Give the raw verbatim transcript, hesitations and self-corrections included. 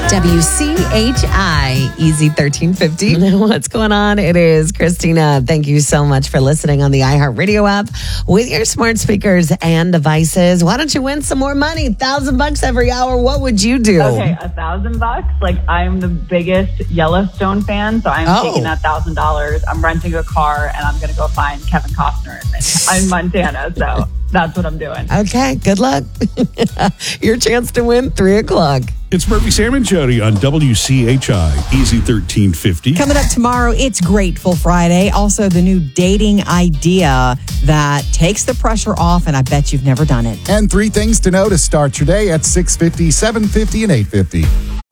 W C H I, Easy thirteen fifty. What's going on? It is Christina. Thank you so much for listening on the iHeartRadio app with your smart speakers and devices. Why don't you win some more money? Thousand bucks every hour. What would you do? Okay, a thousand bucks. Like, I'm the biggest Yellowstone fan, so I'm Oh. taking that thousand dollars. I'm renting a car, and I'm going to go find Kevin Costner. I'm in Montana, so that's what I'm doing. Okay, good luck. Your chance to win three o'clock. It's Murphy, Sam, and Jody on W C H I, Easy thirteen fifty. Coming up tomorrow, it's Grateful Friday. Also, the new dating idea that takes the pressure off, and I bet you've never done it. And three things to know to start your day at six fifty, seven fifty, and eight fifty.